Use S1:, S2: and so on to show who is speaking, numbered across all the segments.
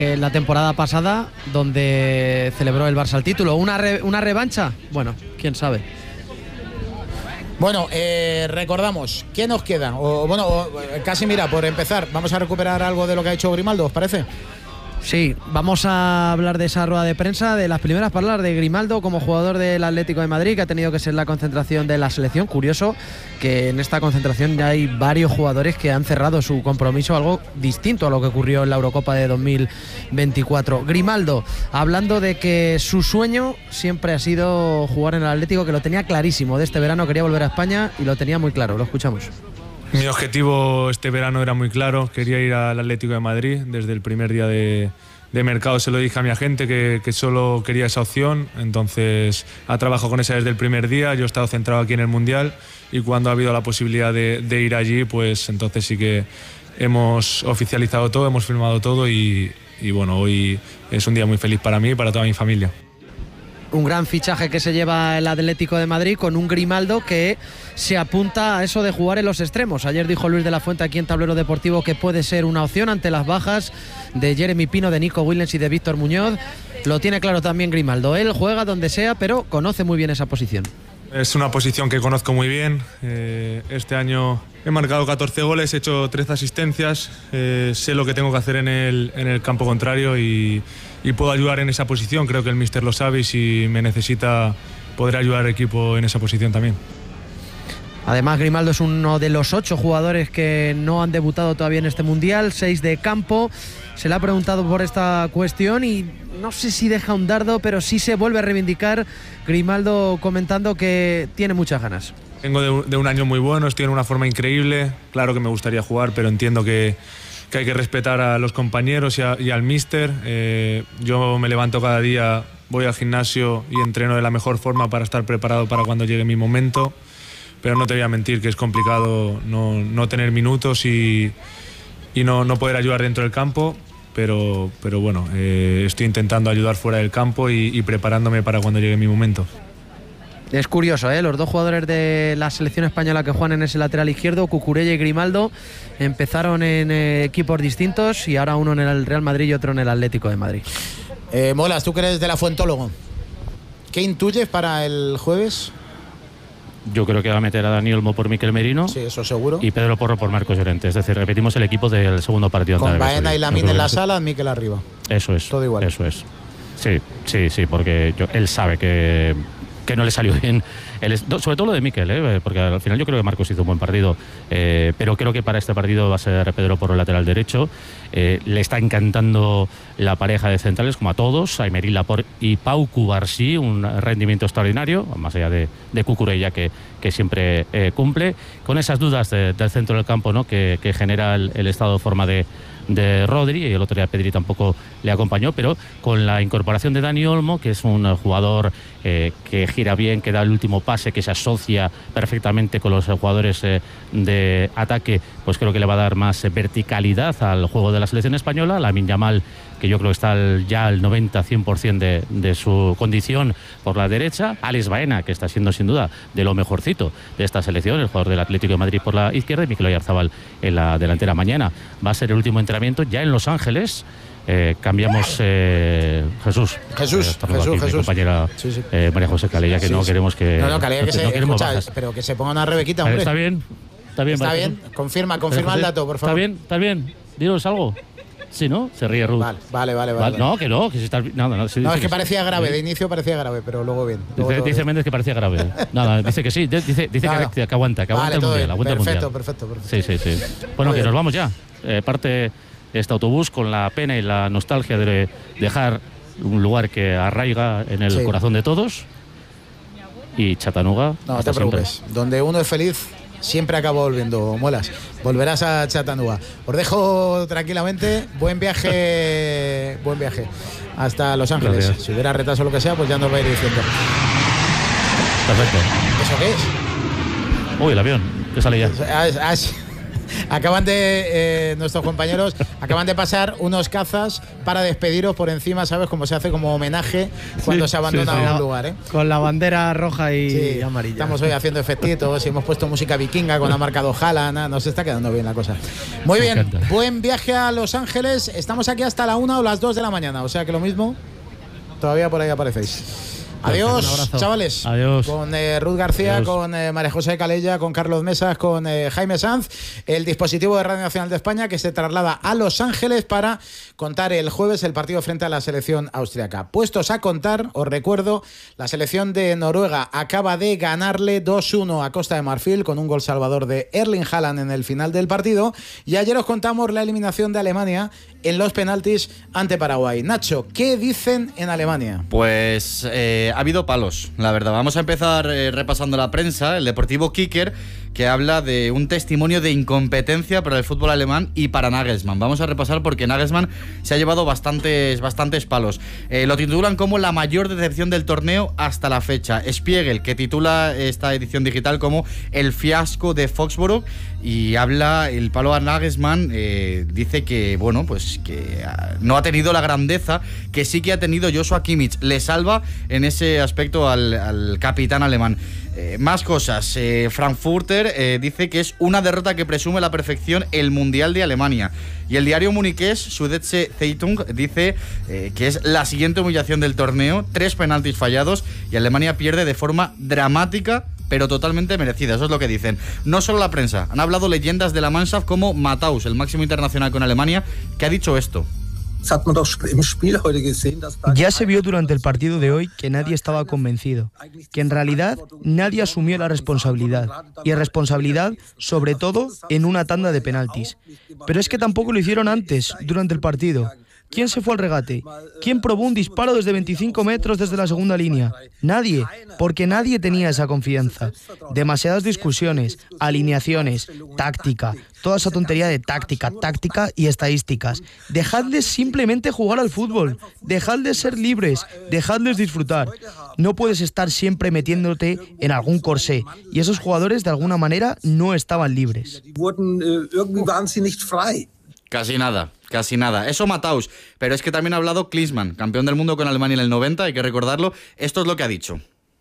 S1: La temporada pasada, donde celebró el Barça el título. ¿Una revancha? Bueno, quién sabe.
S2: Bueno, recordamos, ¿qué nos queda? Casi mira, por empezar, vamos a recuperar algo de lo que ha hecho Grimaldo, ¿os parece?
S1: Sí, vamos a hablar de esa rueda de prensa, de las primeras palabras de Grimaldo como jugador del Atlético de Madrid, que ha tenido que ser la concentración de la selección. Curioso que en esta concentración ya hay varios jugadores que han cerrado su compromiso, algo distinto a lo que ocurrió en la Eurocopa de 2024. Grimaldo, hablando de que su sueño siempre ha sido jugar en el Atlético, que lo tenía clarísimo, de este verano quería volver a España y lo tenía muy claro. Lo escuchamos.
S3: Mi objetivo este verano era muy claro, quería ir al Atlético de Madrid. Desde el primer día de mercado se lo dije a mi agente que solo quería esa opción, entonces ha trabajado con esa desde el primer día. Yo he estado centrado aquí en el Mundial y cuando ha habido la posibilidad de ir allí, pues entonces sí que hemos oficializado todo, hemos firmado todo y bueno, hoy es un día muy feliz para mí y para toda mi familia.
S1: Un gran fichaje que se lleva el Atlético de Madrid con un Grimaldo que se apunta a eso de jugar en los extremos. Ayer dijo Luis de la Fuente aquí en Tablero Deportivo que puede ser una opción ante las bajas de Jeremy Pino, de Nico Williams y de Víctor Muñoz. Lo tiene claro también Grimaldo. Él juega donde sea, pero conoce muy bien esa posición.
S3: Es una posición que conozco muy bien. Este año he marcado 14 goles, he hecho 13 asistencias. Sé lo que tengo que hacer en el campo contrario y puedo ayudar en esa posición. Creo que el míster lo sabe y si me necesita podré ayudar al equipo en esa posición también.
S1: Además, Grimaldo es uno de los 8 jugadores que no han debutado todavía en este Mundial, 6 de campo. Se le ha preguntado por esta cuestión y no sé si deja un dardo, pero sí se vuelve a reivindicar. Grimaldo comentando que tiene muchas ganas.
S3: Vengo de un año muy bueno, estoy en una forma increíble. Claro que me gustaría jugar, pero entiendo que hay que respetar a los compañeros y al míster. Yo me levanto cada día, voy al gimnasio y entreno de la mejor forma para estar preparado para cuando llegue mi momento. Pero no te voy a mentir que es complicado no tener minutos y no poder ayudar dentro del campo. Pero bueno, estoy intentando ayudar fuera del campo y preparándome para cuando llegue mi momento.
S1: Es curioso, los dos jugadores de la selección española que juegan en ese lateral izquierdo, Cucurella y Grimaldo, empezaron en equipos distintos y ahora uno en el Real Madrid y otro en el Atlético de Madrid.
S2: Molas, tú que eres de la Fuentólogo, ¿qué intuyes para el jueves?
S4: Yo creo que va a meter a Dani Olmo por Mikel Merino.
S2: Sí, eso seguro.
S4: Y Pedro Porro por Marcos Llorente. Es decir, repetimos el equipo del segundo partido.
S2: Con Baena y Lamine en la sala, Mikel arriba.
S4: Eso es.
S2: Todo igual.
S4: Eso es. Sí, porque él sabe que no le salió bien. Sobre todo lo de Mikel, porque al final yo creo que Marcos hizo un buen partido. Pero creo que para este partido va a ser Pedro Porro lateral derecho. Le está encantando la pareja de centrales, como a todos, Aymeric Laporte y Pau Cubarsí, un rendimiento extraordinario, más allá de Cucurella que siempre cumple. Con esas dudas del centro del campo, ¿no? que genera el estado de forma de Rodri, y el otro día Pedri tampoco le acompañó, pero con la incorporación de Dani Olmo, que es un jugador que gira bien, que da el último pase, que se asocia perfectamente con los jugadores de ataque, pues creo que le va a dar más verticalidad al juego de la selección española. Lamine Yamal, que yo creo que está ya al 90-100% de su condición por la derecha. Alex Baena, que está siendo sin duda de lo mejorcito de esta selección, el jugador del Atlético de Madrid por la izquierda, y Mikel Oyarzabal en la delantera. Mañana va a ser el último entrenamiento ya en Los Ángeles. Cambiamos Jesús. Mi compañera sí. María José Calella, que sí, no queremos que...
S2: No, Calella, pero que se ponga una rebequita, hombre.
S4: Está bien.
S2: Está bien. Confirma el dato, por favor.
S4: Está bien. Dinos algo. Sí, ¿no? Se ríe Ruth.
S2: Vale.
S4: No, que si está... No,
S2: es que parecía grave, de inicio parecía grave, pero luego bien.
S4: Dice Méndez que parecía grave. Nada, dice que sí, dice que aguanta
S2: vale,
S4: el Mundial.
S2: Perfecto.
S4: Sí. Bueno, que nos vamos ya. Parte este autobús con la pena y la nostalgia de dejar un lugar que arraiga en el corazón de todos. Y Chattanooga.
S2: No te preocupes. Donde uno es feliz, siempre acabo volviendo, Muelas. Volverás a Chattanooga. Os dejo tranquilamente. Buen viaje hasta Los Ángeles.
S4: Gracias.
S2: Si hubiera retraso o lo que sea, pues ya nos va a ir diciendo.
S4: Perfecto.
S2: ¿Eso qué es?
S4: Uy, el avión, que sale ya.
S2: Acaban de, nuestros compañeros, acaban de pasar unos cazas para despediros por encima, ¿sabes? Como se hace como homenaje cuando se abandona un lugar, ¿eh?
S1: Con la bandera roja y amarilla.
S2: Estamos hoy haciendo efectitos y hemos puesto música vikinga con la marcado Haaland. Nos está quedando bien la cosa. Muy bien, buen viaje a Los Ángeles. Estamos aquí hasta la 1 o las 2 de la mañana, o sea que lo mismo, todavía por ahí aparecéis. Adiós, chavales.
S4: Adiós.
S2: Con Ruth García,
S4: Adiós.
S2: con María José Calella, con Carlos Mesas, con Jaime Sanz, el dispositivo de Radio Nacional de España que se traslada a Los Ángeles para contar el jueves el partido frente a la selección austriaca. Puestos a contar, os recuerdo, la selección de Noruega acaba de ganarle 2-1 a Costa de Marfil con un gol salvador de Erling Haaland en el final del partido, y ayer os contamos la eliminación de Alemania en los penaltis ante Paraguay. Nacho, ¿qué dicen en Alemania?
S5: Pues ha habido palos, la verdad. Vamos a empezar repasando la prensa. El Deportivo Kicker, que habla de un testimonio de incompetencia para el fútbol alemán y para Nagelsmann. Vamos a repasar porque Nagelsmann se ha llevado bastantes palos. Lo titulan como la mayor decepción del torneo hasta la fecha. Spiegel, que titula esta edición digital como el fiasco de Foxborough, y habla el palo a Nagelsmann. Dice que, bueno, pues que no ha tenido la grandeza que sí que ha tenido Joshua Kimmich. Le salva en ese aspecto al capitán alemán. Más cosas. Frankfurter dice que es una derrota que presume la perfección el Mundial de Alemania. Y el diario muniqués Süddeutsche Zeitung dice que es la siguiente humillación del torneo. 3 penaltis fallados y Alemania pierde de forma dramática, pero totalmente merecida. Eso es lo que dicen. No solo la prensa. Han hablado leyendas de la Mannschaft como Matthaus, el máximo internacional con Alemania, que ha dicho esto.
S6: Ya se vio durante el partido de hoy que nadie estaba convencido, que en realidad nadie asumió la responsabilidad, y responsabilidad sobre todo en una tanda de penaltis. Pero es que tampoco lo hicieron antes, durante el partido. ¿Quién se fue al regate? ¿Quién probó un disparo desde 25 metros desde la segunda línea? Nadie, porque nadie tenía esa confianza. Demasiadas discusiones, alineaciones, táctica, toda esa tontería de táctica y estadísticas. Dejadles simplemente jugar al fútbol, dejadles ser libres, dejadles disfrutar. No puedes estar siempre metiéndote en algún corsé, y esos jugadores de alguna manera no estaban libres.
S5: Casi nada. Eso Matthaus. Pero es que también ha hablado Klinsmann, campeón del mundo con Alemania en el 90, hay que recordarlo. Esto es lo que ha dicho.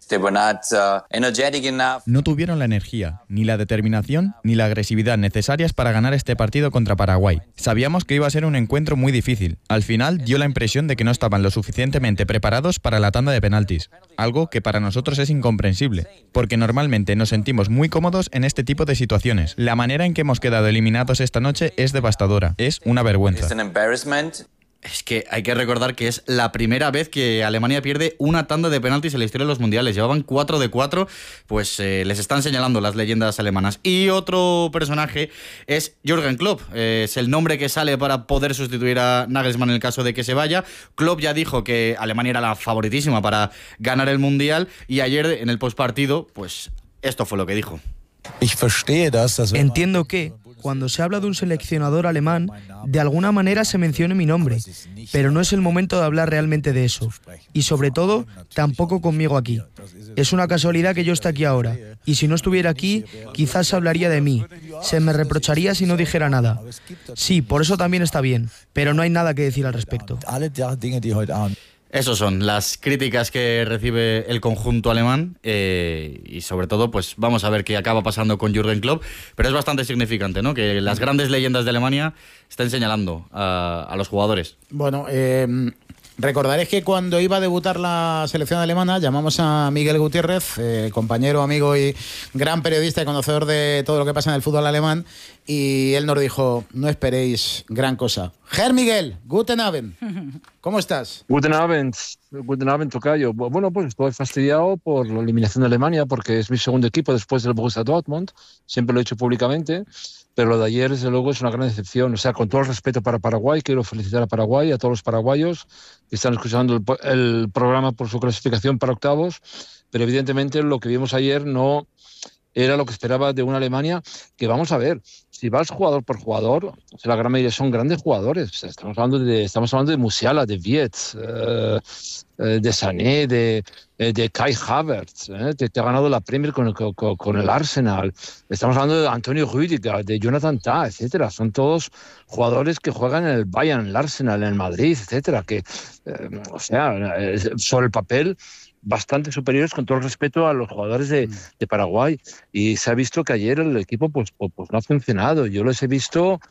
S7: No tuvieron la energía, ni la determinación, ni la agresividad necesarias para ganar este partido contra Paraguay. Sabíamos que iba a ser un encuentro muy difícil. Al final dio la impresión de que no estaban lo suficientemente preparados para la tanda de penaltis, algo que para nosotros es incomprensible, porque normalmente nos sentimos muy cómodos en este tipo de situaciones. La manera en que hemos quedado eliminados esta noche es devastadora, es una vergüenza.
S5: Es que hay que recordar que es la primera vez que Alemania pierde una tanda de penaltis en la historia de los mundiales. Llevaban 4 de 4, pues les están señalando las leyendas alemanas. Y otro personaje es Jürgen Klopp. Es el nombre que sale para poder sustituir a Nagelsmann en el caso de que se vaya. Klopp ya dijo que Alemania era la favoritísima para ganar el mundial, y ayer en el postpartido, pues esto fue lo que dijo.
S6: Entiendo que, cuando se habla de un seleccionador alemán, de alguna manera se mencione mi nombre, pero no es el momento de hablar realmente de eso. Y sobre todo, tampoco conmigo aquí. Es una casualidad que yo esté aquí ahora, y si no estuviera aquí, quizás se hablaría de mí. Se me reprocharía si no dijera nada. Sí, por eso también está bien, pero no hay nada que decir al respecto.
S5: Esas son las críticas que recibe el conjunto alemán, y sobre todo pues vamos a ver qué acaba pasando con Jürgen Klopp, pero es bastante significante, ¿no?, que las grandes leyendas de Alemania estén señalando a los jugadores.
S2: Bueno, recordaréis que cuando iba a debutar la selección alemana llamamos a Miguel Gutiérrez, compañero, amigo y gran periodista y conocedor de todo lo que pasa en el fútbol alemán, y él nos dijo: no esperéis gran cosa. Herr Miguel, guten Abend. ¿Cómo estás?
S8: Guten Abend, tocayo. Bueno, pues estoy fastidiado por la eliminación de Alemania, porque es mi segundo equipo después del Borussia Dortmund. Siempre lo he dicho públicamente. Pero lo de ayer, desde luego, es una gran decepción. O sea, con todo el respeto para Paraguay, quiero felicitar a Paraguay, a todos los paraguayos que están escuchando el programa por su clasificación para octavos. Pero evidentemente lo que vimos ayer no era lo que esperaba de una Alemania que, vamos a ver, si vas jugador por jugador, la gran mayoría son grandes jugadores. Estamos hablando de Musiala, de Wirtz, de Sané, de Kai Havertz, te ha ganado la Premier con el Arsenal. Estamos hablando de Antonio Rüdiger, de Jonathan Tah, etcétera. Son todos jugadores que juegan en el Bayern, en el Arsenal, en el Madrid, etcétera. Que, sobre el papel, bastante superiores, con todo el respeto a los jugadores de Paraguay, y se ha visto que ayer el equipo pues no ha funcionado. Yo los he visto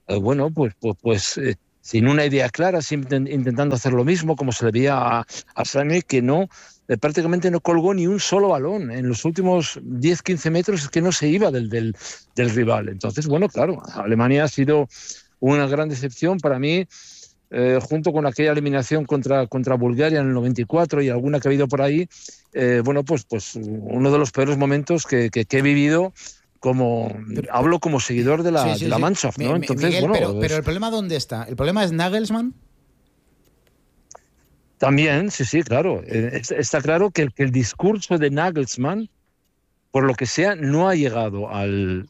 S8: sin una idea clara, intentando hacer lo mismo, como se le veía a Sané, que prácticamente no colgó ni un solo balón en los últimos 10-15 metros, es que no se iba del rival. Entonces, bueno, claro, Alemania ha sido una gran decepción para mí. Junto con aquella eliminación contra Bulgaria en el 94 y alguna que ha habido por ahí, pues uno de los peores momentos que he vivido hablo como seguidor de la Mannschaft, ¿no? Entonces,
S2: Miguel, pero el problema, ¿dónde está? ¿El problema es Nagelsmann?
S8: También, sí, claro. Está claro que el discurso de Nagelsmann, por lo que sea, no ha llegado al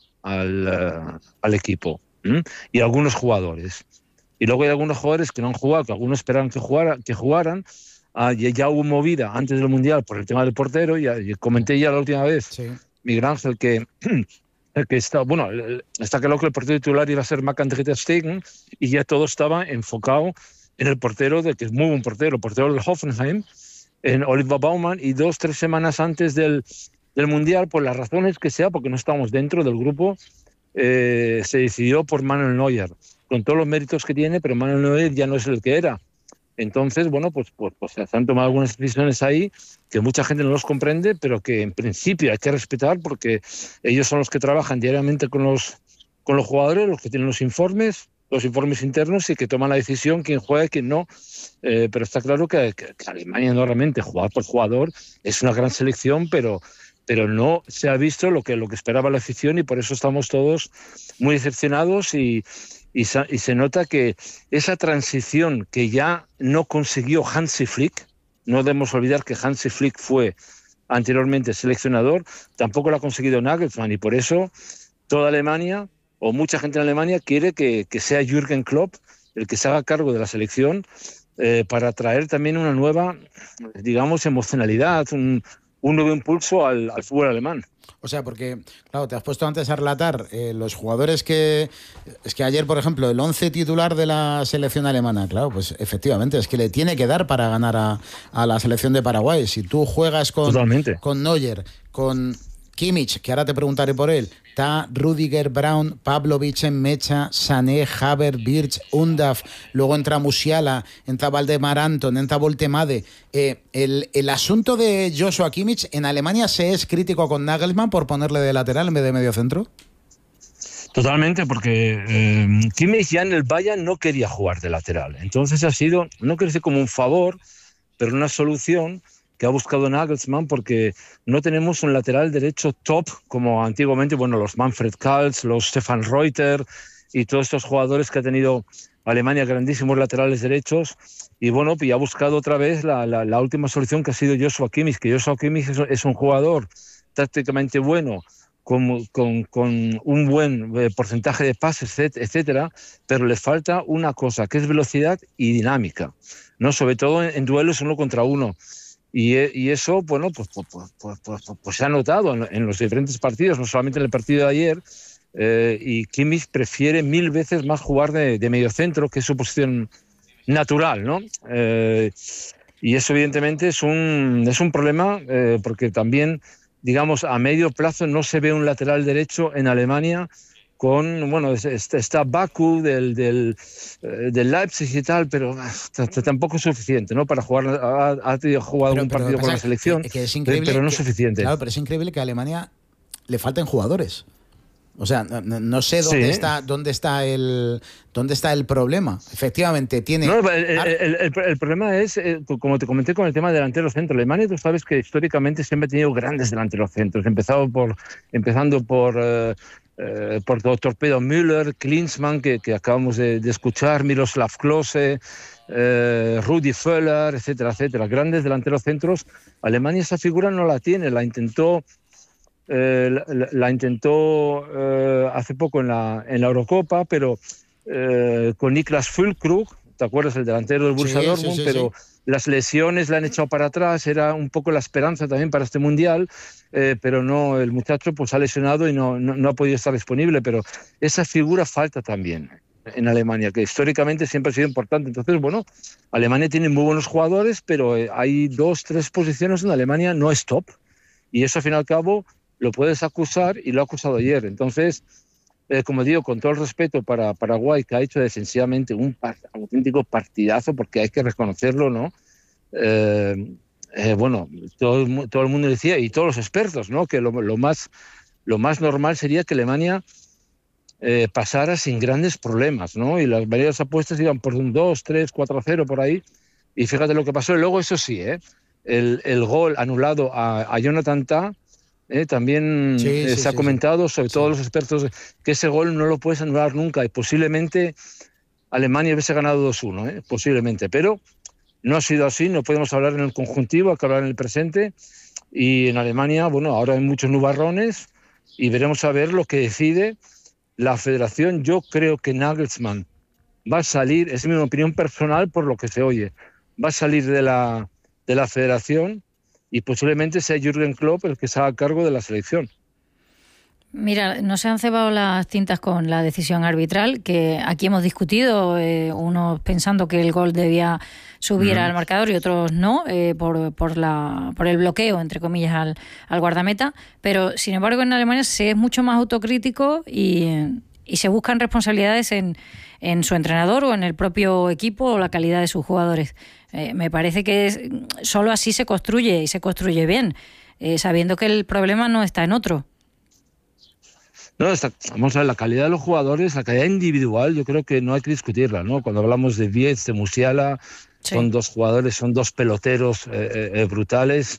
S8: equipo, y a algunos jugadores. Y luego hay algunos jugadores que no han jugado, que algunos esperaban que jugaran. Ya hubo movida antes del Mundial por el tema del portero. Y comenté ya la última vez, sí, Miguel Ángel, que está claro que el portero titular iba a ser Marc-André Stegen, y ya todo estaba enfocado en el portero, que es muy buen portero del Hoffenheim, en Oliver Baumann. Y 2-3 semanas antes del Mundial, por las razones que sea, porque no estábamos dentro del grupo, se decidió por Manuel Neuer, con todos los méritos que tiene, pero Manuel Neuer ya no es el que era. Entonces, pues se han tomado algunas decisiones ahí que mucha gente no los comprende, pero que en principio hay que respetar, porque ellos son los que trabajan diariamente con los jugadores, los que tienen los informes internos, y que toman la decisión quién juega y quién no. Pero está claro que Alemania, no, realmente, jugador por jugador, es una gran selección, pero no se ha visto lo que esperaba la afición, y por eso estamos todos muy decepcionados, y se nota que esa transición que ya no consiguió Hansi Flick, no debemos olvidar que Hansi Flick fue anteriormente seleccionador, tampoco lo ha conseguido Nagelsmann, y por eso toda Alemania, o mucha gente en Alemania, quiere que sea Jürgen Klopp el que se haga cargo de la selección, para traer también una nueva, digamos, emocionalidad, un nuevo impulso al fútbol alemán.
S2: O sea, porque, claro, te has puesto antes a relatar los jugadores que... Es que ayer, por ejemplo, el 11 titular de la selección alemana, claro, pues efectivamente, es que le tiene que dar para ganar a la selección de Paraguay. Si tú juegas con Neuer, con Kimmich, que ahora te preguntaré por él, Tah, Rüdiger, Braun, Pavlovic, Mecha, Sané, Havertz, Wirtz, Undav, luego entra Musiala, entra Valdemar Anton, entra Voltemade. El asunto de Joshua Kimmich, ¿en Alemania se es crítico con Nagelsmann por ponerle de lateral en vez de medio centro?
S8: Totalmente, porque Kimmich ya en el Bayern no quería jugar de lateral. Entonces ha sido, no quiero decir como un favor, pero una solución que ha buscado Nagelsmann, porque no tenemos un lateral derecho top como antiguamente, los Manfred Kals, los Stefan Reuter y todos estos jugadores que ha tenido Alemania, grandísimos laterales derechos. Y ha buscado otra vez la última solución, que ha sido Joshua Kimmich, que Joshua Kimmich es un jugador tácticamente bueno, con un buen porcentaje de pases, etcétera, pero le falta una cosa, que es velocidad y dinámica, ¿no? Sobre todo en duelos uno contra uno. Y eso, pues se ha notado en los diferentes partidos, no solamente en el partido de ayer. Y Kimmich prefiere 1000 veces más jugar de mediocentro, que es su posición natural, ¿no? Y eso, evidentemente, es un problema, porque también, digamos, a medio plazo no se ve un lateral derecho en Alemania. Está Baku del Leipzig y tal, pero tampoco es suficiente, ¿no? Para jugar, ha jugado un partido con la selección,
S2: que es increíble,
S8: pero no es suficiente.
S2: Claro, pero es increíble que a Alemania le falten jugadores. O sea, no sé dónde está el problema. Efectivamente, tiene...
S8: No, el problema es, como te comenté con el tema del delantero centro. Alemania, tú sabes que históricamente siempre ha tenido grandes delanteros centros, empezando por Torpedo Müller, Klinsmann, que acabamos de escuchar, Miroslav Klose, Rudi Völler, etcétera, etcétera. Grandes delanteros centros. Alemania esa figura no la tiene, la intentó la intentó hace poco en la Eurocopa, pero con Niklas Füllkrug, ¿te acuerdas? El delantero del Borussia Dortmund, pero las lesiones la han echado para atrás, era un poco la esperanza también para este Mundial, pero no, el muchacho pues ha lesionado y no ha podido estar disponible, pero esa figura falta también en Alemania, que históricamente siempre ha sido importante. Entonces, bueno, Alemania tiene muy buenos jugadores, pero hay 2-3 posiciones donde Alemania no es top, y eso al fin y al cabo lo puedes acusar, y lo ha acusado ayer. Entonces, como digo, con todo el respeto para Paraguay, que ha hecho defensivamente un auténtico partidazo, porque hay que reconocerlo, ¿no? Bueno, todo el mundo decía, y todos los expertos, ¿no? Que lo más normal sería que Alemania pasara sin grandes problemas, ¿no? Y las varias apuestas iban por un 2-3, 4-0 por ahí, y fíjate lo que pasó. Y luego, eso sí, el gol anulado a Jonathan Tah, también se ha comentado, sobre todo los expertos, que ese gol no lo puedes anular nunca, y posiblemente Alemania hubiese ganado 2-1, posiblemente, pero no ha sido así. No podemos hablar en el conjuntivo, hay que hablar en el presente, y en Alemania, bueno, ahora hay muchos nubarrones, y veremos a ver lo que decide la federación. Yo creo que Nagelsmann va a salir, es mi opinión personal por lo que se oye, va a salir de la federación, y posiblemente sea Jürgen Klopp el que se haga cargo de la selección.
S9: Mira, no se han cebado las tintas con la decisión arbitral, que aquí hemos discutido, unos pensando que el gol debía subir al marcador y otros no, por el bloqueo, entre comillas, al guardameta. Pero, sin embargo, en Alemania se es mucho más autocrítico y se buscan responsabilidades en su entrenador o en el propio equipo o la calidad de sus jugadores. Me parece que solo así se construye, y se construye bien, sabiendo que el problema no está en otro.
S8: No, vamos a ver, la calidad de los jugadores, la calidad individual, yo creo que no hay que discutirla, ¿no? Cuando hablamos de Wirtz, de Musiala, son dos jugadores, son dos peloteros brutales.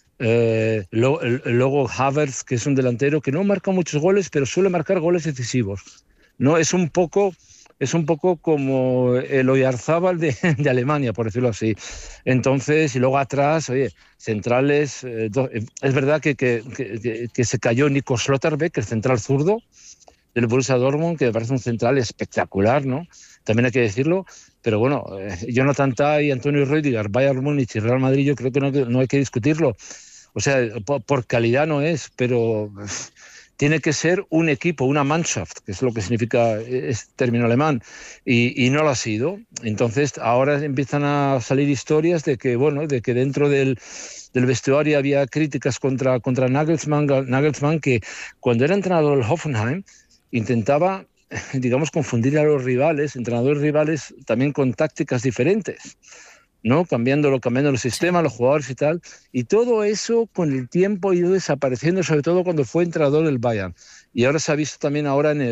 S8: Luego Havertz, que es un delantero que no marca muchos goles, pero suele marcar goles decisivos, ¿no? Es un poco como el Oyarzábal de Alemania, por decirlo así. Entonces, y luego atrás, oye, centrales, es verdad que se cayó Nico Schlotterbeck, el central zurdo del Borussia Dortmund, que me parece un central espectacular, ¿no? También hay que decirlo, pero bueno, Jonathan Tah y Antonio Rüdiger, Bayern Múnich y Real Madrid, yo creo que no hay que discutirlo. O sea, por calidad no es, pero tiene que ser un equipo, una Mannschaft, que es lo que significa este término alemán, y no lo ha sido. Entonces, ahora empiezan a salir historias de que dentro del vestuario había críticas contra Nagelsmann, que cuando era entrenador del Hoffenheim intentaba, digamos, confundir a los entrenadores rivales, también con tácticas diferentes, ¿no? Cambiando el sistema, los jugadores y tal, y todo eso con el tiempo ha ido desapareciendo, sobre todo cuando fue entrenador del Bayern, y ahora se ha visto también ahora en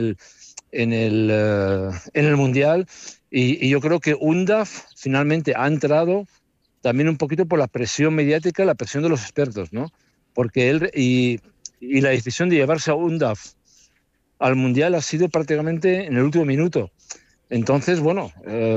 S8: el Mundial, y yo creo que Undav finalmente ha entrado también un poquito por la presión mediática, la presión de los expertos, ¿no? Porque él y la decisión de llevarse a Undav al Mundial ha sido prácticamente en el último minuto. Entonces, bueno,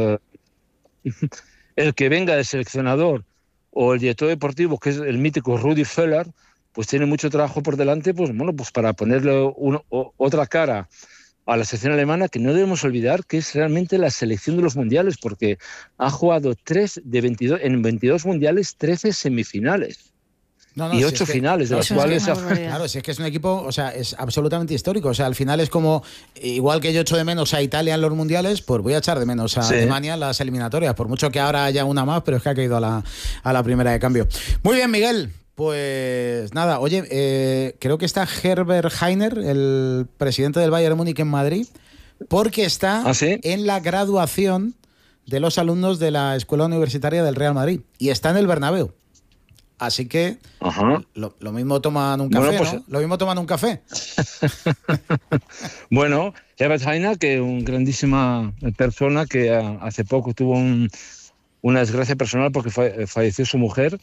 S8: el que venga de seleccionador o el director deportivo, que es el mítico Rudi Völler, pues tiene mucho trabajo por delante, pues para ponerle otra cara a la selección alemana, que no debemos olvidar que es realmente la selección de los mundiales, porque ha jugado en 22 mundiales, 13 semifinales. Y 8 finales, de las cuales...
S2: Claro, si es que es un equipo, o sea, es absolutamente histórico. O sea, al final es como, igual que yo echo de menos a Italia en los mundiales, pues voy a echar de menos a Alemania en las eliminatorias, por mucho que ahora haya una más, pero es que ha caído a la primera de cambio. Muy bien, Miguel. Pues nada, oye, creo que está Herbert Hainer, el presidente del Bayern Múnich en Madrid, porque está en la graduación de los alumnos de la Escuela Universitaria del Real Madrid, y está en el Bernabéu. Así que lo mismo toman un café, bueno, pues, ¿no? Lo mismo toman un café.
S8: Bueno, Herbert Hainer, que es una grandísima persona que hace poco tuvo una desgracia personal porque falleció su mujer,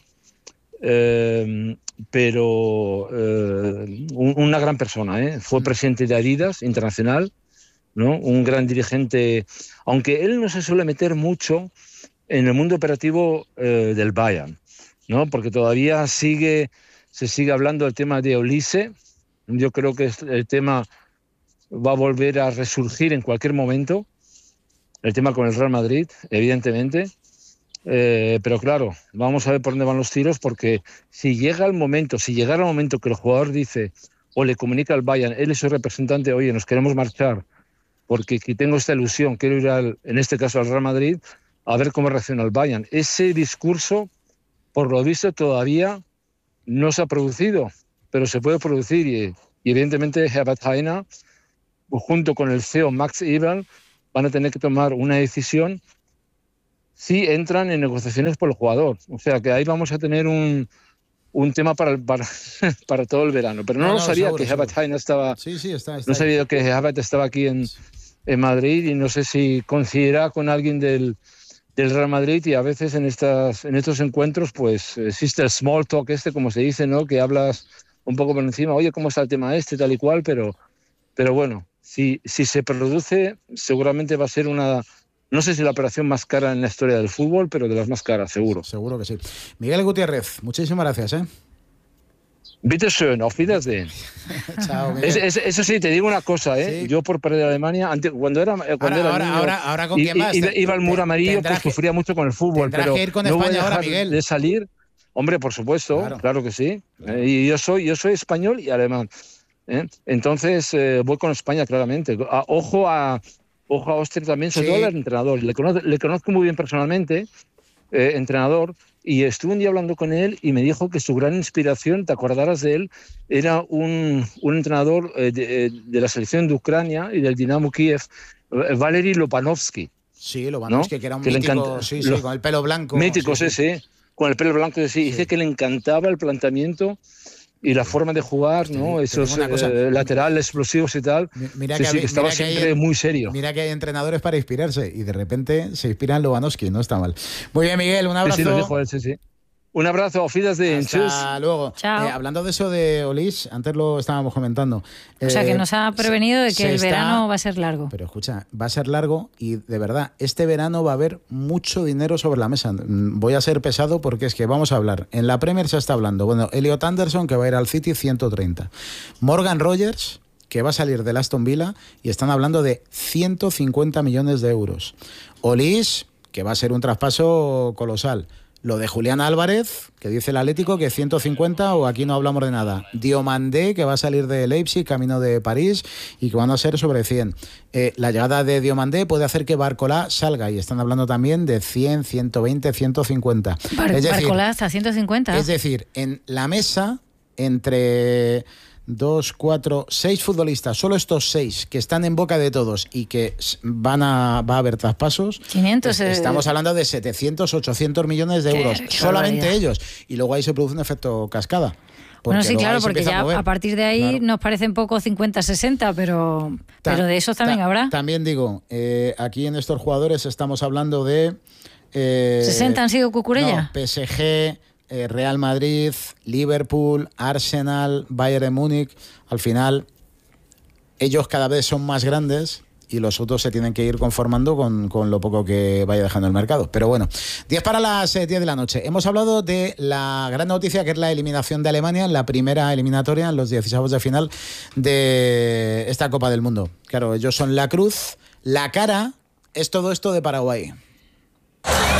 S8: pero una gran persona, fue presidente de Adidas Internacional, ¿no? Un gran dirigente, aunque él no se suele meter mucho en el mundo operativo del Bayern, ¿no? Porque todavía se sigue hablando del tema de Olise, Yo creo que el tema va a volver a resurgir en cualquier momento, el tema con el Real Madrid, evidentemente. Pero claro, vamos a ver por dónde van los tiros, porque si llegara el momento que el jugador dice o le comunica al Bayern, él es su representante, oye, nos queremos marchar porque tengo esta ilusión, quiero ir en este caso al Real Madrid, a ver cómo reacciona el Bayern. Ese discurso, por lo visto, todavía no se ha producido, pero se puede producir y evidentemente Herbert Hainer, junto con el CEO Max Eberl, van a tener que tomar una decisión si entran en negociaciones por el jugador. O sea que ahí vamos a tener un tema para todo el verano. Pero no sabía que Herbert Hainer estaba. Sí, está no sabía que Herbert estaba aquí en Madrid, y no sé si coincidirá con alguien del Real Madrid, y a veces en estos encuentros pues existe el small talk como se dice, ¿no? Que hablas un poco por encima, oye, ¿cómo está el tema tal y cual? Pero bueno, si se produce, seguramente va a ser no sé si la operación más cara en la historia del fútbol, pero de las más caras, seguro.
S2: Seguro que sí. Miguel Gutiérrez, muchísimas gracias,
S8: Bitte schön, auf Wiedersehen.
S2: Chao, Miguel.
S8: Eso sí, te digo una cosa, ¿sí? Yo por perder a Alemania, cuando era
S2: ahora ¿con quién vas?
S8: Iba al muro amarillo, pues sufría mucho con el fútbol, pero
S2: que ir con
S8: no
S2: España
S8: voy a
S2: ahora,
S8: dejar
S2: Miguel.
S8: de salir. Hombre, por supuesto, claro que sí. Y yo soy español y alemán. Entonces voy con España, claramente. Ojo a Austria también, sobre todo al entrenador. Le conozco muy bien personalmente, entrenador, y estuve un día hablando con él y me dijo que su gran inspiración, te acordarás de él, era un entrenador de la selección de Ucrania y del Dinamo Kiev, Valery Lobanovsky.
S2: Sí, Lobanovsky, ¿no? Que era un
S8: que
S2: mítico, con el pelo blanco.
S8: Mítico, sí. Con el pelo blanco, sí. Dice que le encantaba el planteamiento y la forma de jugar, ¿no? Esos laterales explosivos y tal.
S2: Mira
S8: que estaba siempre muy serio.
S2: Mira que hay entrenadores para inspirarse y de repente se inspira en Lobanovsky, no está mal. Muy bien, Miguel, un abrazo.
S8: Sí, lo dijo él, sí. Un abrazo, auf Wiedersehen.
S2: Hasta luego.
S9: Chao.
S2: Hablando de eso de Olís, antes lo estábamos comentando.
S9: O sea, que nos ha prevenido de que el verano va a ser largo.
S2: Pero escucha, va a ser largo y de verdad, este verano va a haber mucho dinero sobre la mesa. Voy a ser pesado porque es que vamos a hablar. En la Premier se está hablando. Bueno, Elliot Anderson, que va a ir al City, 130. Morgan Rogers, que va a salir del Aston Villa, y están hablando de 150 millones de euros. Olís, que va a ser un traspaso colosal. Lo de Julián Álvarez, que dice el Atlético que 150, o aquí no hablamos de nada. Diomandé, que va a salir de Leipzig, camino de París, y que van a ser sobre 100. La llegada de Diomandé puede hacer que Barcolá salga, y están hablando también de 100, 120, 150.
S9: Barcolá hasta 150.
S2: Es decir, en la mesa, entre 2, 4, 6 futbolistas, solo estos 6 que están en boca de todos y que va a haber traspasos,
S9: 500,
S2: estamos hablando de 700, 800 millones de euros, solamente ellos, y luego ahí se produce un efecto cascada.
S9: Bueno, sí, claro, porque ya a partir de ahí nos parecen poco 50, 60, pero de esos también habrá.
S2: También digo, aquí en estos jugadores estamos hablando de...
S9: 60 han sido Cucurella.
S2: No, PSG... Real Madrid, Liverpool, Arsenal, Bayern de Múnich. Al final, ellos cada vez son más grandes y los otros se tienen que ir conformando con lo poco que vaya dejando el mercado. Pero bueno, 10 para las 10 de la noche. Hemos hablado de la gran noticia, que es la eliminación de Alemania en la primera eliminatoria, en los 16avos de final de esta Copa del Mundo. Claro, ellos son la cruz, la cara es todo esto de Paraguay.